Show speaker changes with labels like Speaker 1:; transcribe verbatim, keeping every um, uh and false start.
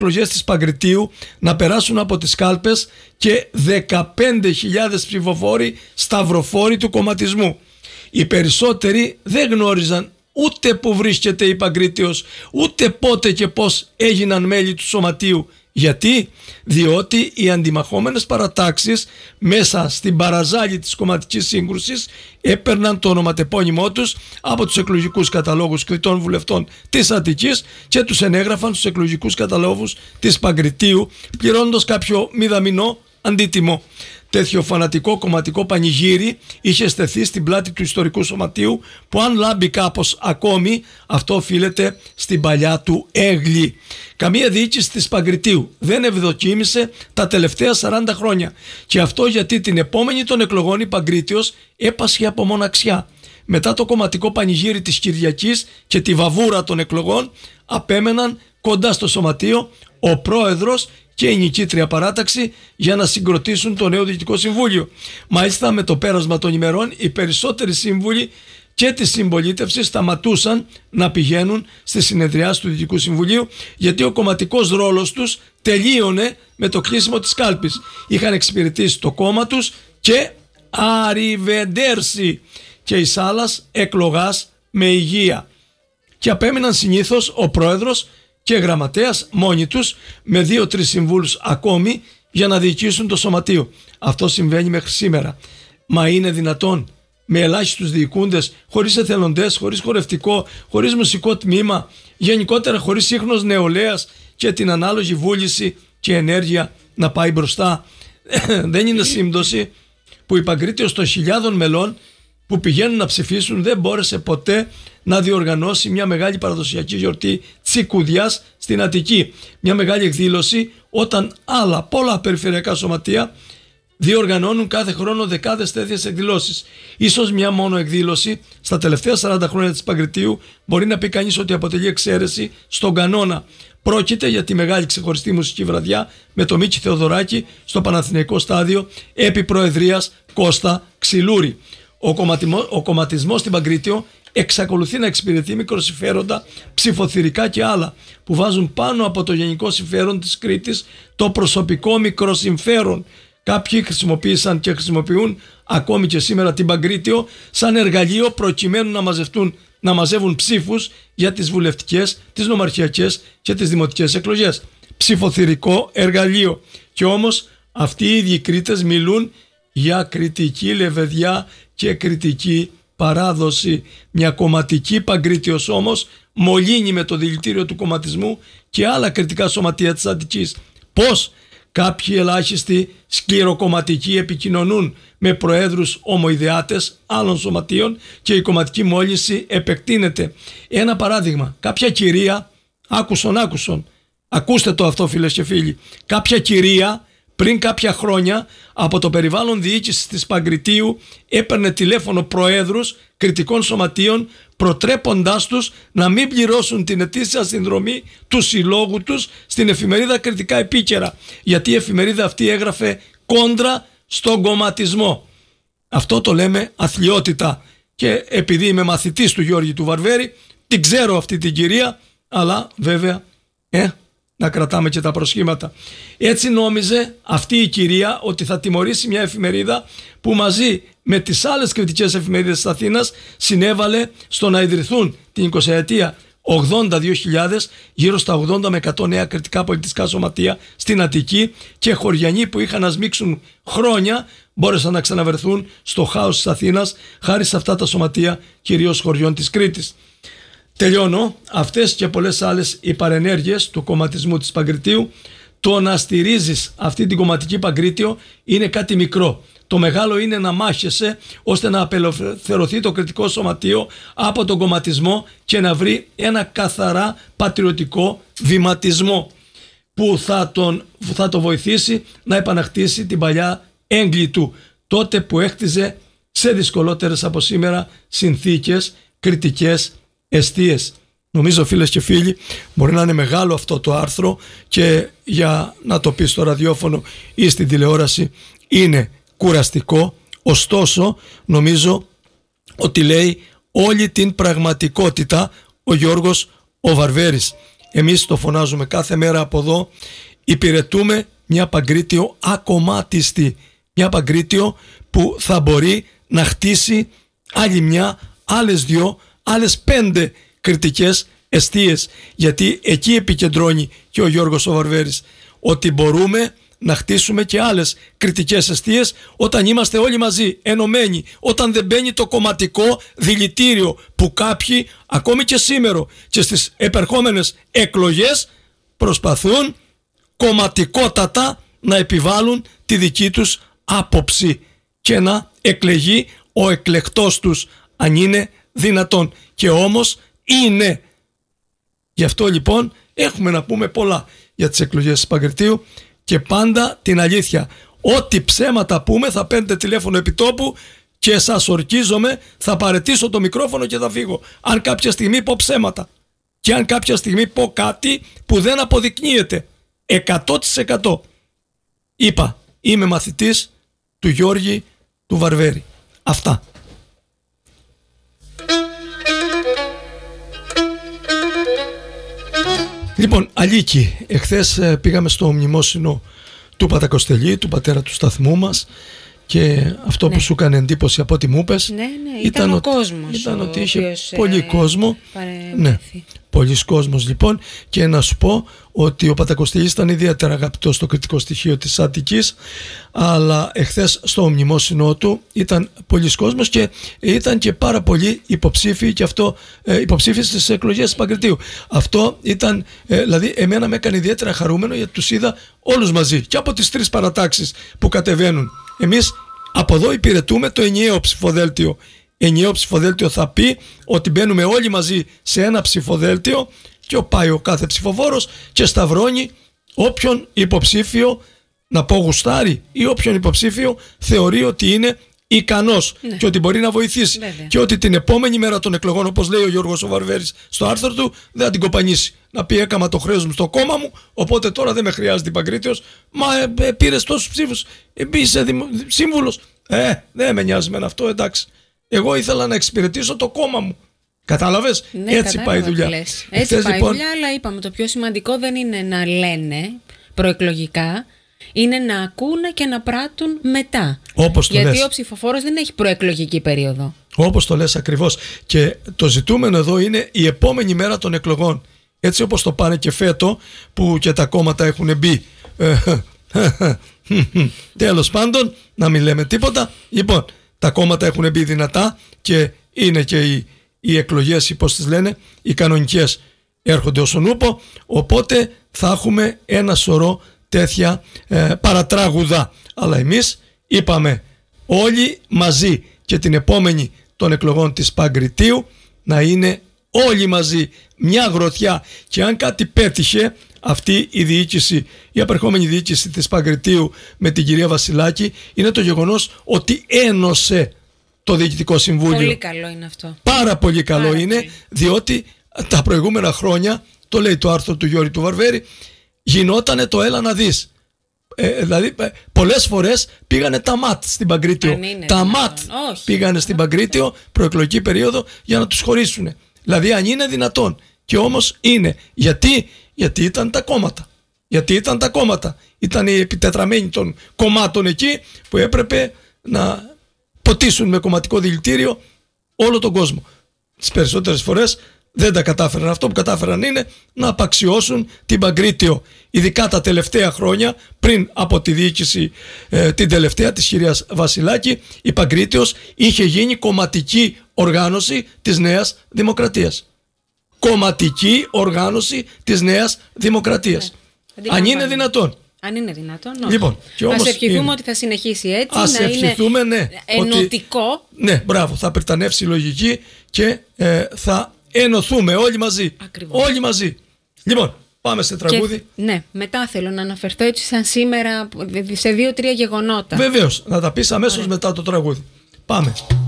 Speaker 1: εκλογές της Παγκριτίου να περάσουν από τις κάλπες και δεκαπέντε χιλιάδες ψηφοφόροι σταυροφόροι του κομματισμού. Οι περισσότεροι δεν γνώριζαν ούτε που βρίσκεται η Παγκρίτιος, ούτε πότε και πώς έγιναν μέλη του σωματείου. Γιατί? Διότι οι αντιμαχόμενες παρατάξεις μέσα στην παραζάλη της κομματικής σύγκρουσης έπαιρναν το ονοματεπώνυμό τους από τους εκλογικούς καταλόγους κριτών βουλευτών της Αττικής και τους ενέγραφαν στους εκλογικούς καταλόγους της Παγκριτίου, πληρώνοντας κάποιο μηδαμινό αντίτιμο. Τέτοιο φανατικό κομματικό πανηγύρι είχε στεθεί στην πλάτη του ιστορικού σωματείου, που αν λάμπει κάπως ακόμη, αυτό οφείλεται στην παλιά του έγκλη. Καμία διοίκηση της Παγκριτίου δεν ευδοκίμησε τα τελευταία σαράντα χρόνια, και αυτό γιατί την επόμενη των εκλογών η Παγκρίτιος έπασχε από μοναξιά. Μετά το κομματικό πανηγύρι της Κυριακής και τη βαβούρα των εκλογών, απέμεναν κοντά στο σωματείο ο πρόεδρος και η νικήτρια παράταξη για να συγκροτήσουν το νέο Διοικητικό Συμβούλιο. Μάλιστα, με το πέρασμα των ημερών, οι περισσότεροι σύμβουλοι και της συμπολίτευσης σταματούσαν να πηγαίνουν στις συνεδριάσεις του Διοικητικού Συμβουλίου, γιατί ο κομματικός ρόλος τους τελείωνε με το κλείσιμο της κάλπης. Είχαν εξυπηρετήσει το κόμμα τους και αριβεντέρσι, και εις άλλας εκλογάς με υγεία. Και απέμειναν συνήθως ο πρόεδρος και γραμματέας μόνοι τους, με δύο-τρεις συμβούλους ακόμη, για να διοικήσουν το σωματείο. Αυτό συμβαίνει μέχρι σήμερα. Μα είναι δυνατόν με ελάχιστους διοικούντες, χωρίς εθελοντές, χωρίς χορευτικό, χωρίς μουσικό τμήμα, γενικότερα χωρίς σύγχρονος νεολαίας και την ανάλογη βούληση και ενέργεια να πάει μπροστά? Δεν είναι σύμπτωση που η Παγκρίτιος των χιλιάδων μελών που πηγαίνουν να ψηφίσουν δεν μπόρεσε ποτέ να διοργανώσει μια μεγάλη παραδοσιακή γιορτή Τσικουδιάς στην Αττική? Μια μεγάλη εκδήλωση, όταν άλλα πολλά περιφερειακά σωματεία διοργανώνουν κάθε χρόνο δεκάδες τέτοιες εκδηλώσεις. Ίσως μια μόνο εκδήλωση στα τελευταία σαράντα χρόνια της Παγκριτίου μπορεί να πει κανείς ότι αποτελεί εξαίρεση στον κανόνα. Πρόκειται για τη μεγάλη ξεχωριστή μουσική βραδιά με το Μίκη Θεοδωράκη στο Παναθηναϊκό Στάδιο, επί προεδρίας Κώστα Ξυλούρη. Ο, κομματισμό, ο κομματισμός στην Παγκρίτιο εξακολουθεί να εξυπηρετεί μικροσυμφέροντα, ψηφοθυρικά και άλλα, που βάζουν πάνω από το γενικό συμφέρον της Κρήτης το προσωπικό μικροσυμφέρον. Κάποιοι χρησιμοποίησαν και χρησιμοποιούν ακόμη και σήμερα την Παγκρίτιο σαν εργαλείο προκειμένου να μαζευτούν, να μαζεύουν ψήφους για τις βουλευτικές, τις νομαρχιακές και τις δημοτικές εκλογές. Ψηφοθυρικό εργαλείο. Και όμως αυτοί οι ίδιοι Κρήτες μιλούν για κριτική λεβεδιά και κριτική παράδοση. Μια κομματική Παγκρίτιος όμως μολύνει με το δηλητήριο του κομματισμού και άλλα κριτικά σωματεία της Αττικής. Πώς? Κάποιοι ελάχιστοι σκληροκομματικοί επικοινωνούν με προέδρους ομοειδεάτες άλλων σωματείων και η κομματική μόλυνση επεκτείνεται. Ένα παράδειγμα, κάποια κυρία, άκουσον άκουσον, ακούστε το αυτό φίλες και φίλοι, κάποια κυρία πριν κάποια χρόνια από το περιβάλλον διοίκησης της Παγκριτίου έπαιρνε τηλέφωνο προέδρους κριτικών σωματείων, προτρέποντάς τους να μην πληρώσουν την ετήσια συνδρομή του συλλόγου τους στην εφημερίδα Κριτικά Επίκαιρα, γιατί η εφημερίδα αυτή έγραφε κόντρα στον κομματισμό. Αυτό το λέμε αθλιότητα, και επειδή είμαι μαθητής του Γιώργη του Βαρβέρη, την ξέρω αυτή την κυρία, αλλά βέβαια ε, να κρατάμε και τα προσχήματα. Έτσι νόμιζε αυτή η κυρία ότι θα τιμωρήσει μια εφημερίδα που μαζί με τις άλλες κριτικές εφημερίδες της Αθήνας συνέβαλε στο να ιδρυθούν την εικοσαετία ογδόντα δύο χιλιάδες γύρω στα ογδόντα με εκατό νέα κριτικά πολιτιστικά σωματεία στην Αττική, και χωριανοί που είχαν να σμίξουν χρόνια μπόρεσαν να ξαναβερθούν στο χάος της Αθήνας χάρη σε αυτά τα σωματεία, κυρίως χωριών της Κρήτης. Τελειώνω. Αυτές και πολλές άλλες οι παρενέργειες του κομματισμού της Παγκριτίου, το να στηρίζεις αυτή την κομματική Παγκρίτιο είναι κάτι μικρό. Το μεγάλο είναι να μάχεσαι ώστε να απελευθερωθεί το κριτικό σωματείο από τον κομματισμό και να βρει ένα καθαρά πατριωτικό βηματισμό που θα, τον, θα το βοηθήσει να επαναχτίσει την παλιά έγκλη του, τότε που έχτιζε σε δυσκολότερες από σήμερα συνθήκες κριτικές εστίες. Νομίζω φίλες και φίλοι, μπορεί να είναι μεγάλο αυτό το άρθρο και για να το πει στο ραδιόφωνο ή στην τηλεόραση είναι κουραστικό, ωστόσο νομίζω ότι λέει όλη την πραγματικότητα ο Γιώργος ο Βαρβέρης. εμείς το φωνάζουμε κάθε μέρα από εδώ, υπηρετούμε μια Παγκρίτιο ακομμάτιστη, μια Παγκρίτιο που θα μπορεί να χτίσει άλλη μια, άλλες δυο, άλλες πέντε κριτικές εστίες, γιατί εκεί επικεντρώνει και ο Γιώργος ο Βαρβέρης, ότι μπορούμε να χτίσουμε και άλλες κριτικές εστίες όταν είμαστε όλοι μαζί ενωμένοι, όταν δεν μπαίνει το κομματικό δηλητήριο που κάποιοι ακόμη και σήμερα και στις επερχόμενες εκλογές προσπαθούν κομματικότατα να επιβάλλουν τη δική τους άποψη και να εκλεγεί ο εκλεκτός τους, αν είναι δυνατόν, και όμως είναι. Γι' αυτό λοιπόν έχουμε να πούμε πολλά για τις εκλογές της Παγκριτίου και πάντα την αλήθεια. Ό,τι ψέματα πούμε θα παίρνετε τηλέφωνο επιτόπου και σας ορκίζομαι, θα παραιτήσω το μικρόφωνο και θα φύγω αν κάποια στιγμή πω ψέματα και αν κάποια στιγμή πω κάτι που δεν αποδεικνύεται εκατό τοις εκατό. Είπα, είμαι μαθητής του Γιώργη του Βαρβέρη. Αυτά. Λοιπόν, Αλίκη, εχθές πήγαμε στο μνημόσυνο του Πατακοστελή, του πατέρα του σταθμού μας, και αυτό ναι. που σου έκανε εντύπωση από ό,τι μου είπες,
Speaker 2: ναι, ναι, ήταν, ήταν ο κόσμος,
Speaker 1: ήταν
Speaker 2: ο
Speaker 1: ότι είχε
Speaker 2: οποίος,
Speaker 1: πολύ
Speaker 2: ε,
Speaker 1: κόσμο. Ναι, πολλής κόσμος λοιπόν, και να σου πω ότι ο Πατακοστελής ήταν ιδιαίτερα αγαπητός στο κριτικό στοιχείο της Αττικής, αλλά εχθές στο μνημόσυνο του ήταν πολλής κόσμος και ήταν και πάρα πολλοί υποψήφοι, και αυτό ε, υποψήφοι στις εκλογές της Παγκριτίου. Αυτό ήταν, ε, δηλαδή εμένα με έκανε ιδιαίτερα χαρούμενο, γιατί τους είδα όλους μαζί και από τις τρεις παρατάξεις που κατεβαίνουν. Εμείς από εδώ υπηρετούμε το ενιαίο ψηφοδέλτιο. Ενιαίο ψηφοδέλτιο θα πει ότι μπαίνουμε όλοι μαζί σε ένα ψηφοδέλτιο και πάει ο κάθε ψηφοφόρος και σταυρώνει όποιον υποψήφιο, να πω γουστάρει, ή όποιον υποψήφιο θεωρεί ότι είναι ικανός, ναι, και ότι μπορεί να βοηθήσει. Βέβαια. Και ότι την επόμενη μέρα των εκλογών, όπως λέει ο Γιώργος ο Βαρβέρης στο άρθρο του, δεν θα την κοπανίσει. Να πει, έκαμα το χρέος μου στο κόμμα μου, οπότε τώρα δεν με χρειάζεται η Παγκρίτιος. Μα ε, ε, πήρες τόσους ψήφους, ε, είσαι δημο... σύμβουλος. Ε, δεν με νοιάζει με αυτό, εντάξει. Εγώ ήθελα να εξυπηρετήσω το κόμμα μου. Κατάλαβες, ναι, έτσι πάει η δουλειά.
Speaker 2: Έτσι Εχθές, πάει η λοιπόν... δουλειά, αλλά είπαμε, το πιο σημαντικό δεν είναι να λένε προεκλογικά, είναι να ακούνε και να πράττουν μετά.
Speaker 1: Όπως το
Speaker 2: Γιατί
Speaker 1: λες.
Speaker 2: ο ψηφοφόρος δεν έχει προεκλογική περίοδο.
Speaker 1: Όπως το λες ακριβώς. Και το ζητούμενο εδώ είναι η επόμενη μέρα των εκλογών. Έτσι όπως το πάνε και φέτο, που και τα κόμματα έχουν μπει. Τέλος πάντων, να μην λέμε τίποτα. Λοιπόν, τα κόμματα έχουν μπει δυνατά και είναι και οι, οι εκλογές, πώς τις λένε, οι κανονικές έρχονται ως τον ούπο. Οπότε θα έχουμε ένα σωρό τέτοια ε, παρατράγουδα. Αλλά εμείς είπαμε όλοι μαζί, και την επόμενη των εκλογών της Παγκριτίου να είναι όλοι μαζί, μια γροθιά. Και αν κάτι πέτυχε αυτή η διοίκηση, η απερχόμενη διοίκηση της Παγκριτίου με την κυρία Βασιλάκη, είναι το γεγονός ότι ένωσε το Διοικητικό Συμβούλιο.
Speaker 2: Πολύ καλό είναι αυτό.
Speaker 1: Πάρα πολύ καλό
Speaker 2: Πάρα
Speaker 1: είναι,
Speaker 2: πολύ.
Speaker 1: διότι τα προηγούμενα χρόνια, το λέει το άρθρο του Γιώργη του Βαρβέρη, γινότανε το έλα να δεις. Ε, δηλαδή πολλές φορές πήγανε τα ΜΑΤ στην Παγκρίτιο. Τα ΜΑΤ πήγανε στην Παγκρίτιο προεκλογική περίοδο για να τους χωρίσουν. Δηλαδή αν είναι δυνατόν. Και όμως είναι. Γιατί, Γιατί ήταν τα κόμματα. Γιατί ήταν τα κόμματα. Ήταν οι επιτετραμένοι των κομμάτων εκεί που έπρεπε να ποτίσουν με κομματικό δηλητήριο όλο τον κόσμο. Τις περισσότερες φορές δεν τα κατάφεραν. Αυτό που κατάφεραν είναι να απαξιώσουν την Παγκρίτιο. Ειδικά τα τελευταία χρόνια, πριν από τη διοίκηση ε, την τελευταία της κυρίας Βασιλάκη, η Παγκρίτιος είχε γίνει κομματική οργάνωση της Νέας Δημοκρατίας. Κομματική οργάνωση της Νέας Δημοκρατίας. Ε, Αν είναι δυνατόν.
Speaker 2: Αν είναι δυνατόν, όχι.
Speaker 1: Λοιπόν,
Speaker 2: ας ευχηθούμε είναι. ότι θα συνεχίσει έτσι.
Speaker 1: Ας
Speaker 2: να
Speaker 1: ευχηθούμε,
Speaker 2: είναι
Speaker 1: ναι,
Speaker 2: ενωτικό.
Speaker 1: Ότι, ναι, μπράβο, θα πριτανεύσει η λογική και ε, θα ενωθούμε όλοι μαζί.
Speaker 2: Ακριβώς.
Speaker 1: Όλοι μαζί. Λοιπόν, πάμε σε τραγούδι.
Speaker 2: Και, ναι, μετά θέλω να αναφερθώ έτσι σαν σήμερα σε δύο-τρία γεγονότα.
Speaker 1: Βεβαίως, να τα πεις αμέσως Άρα. μετά το τραγούδι. Πάμε.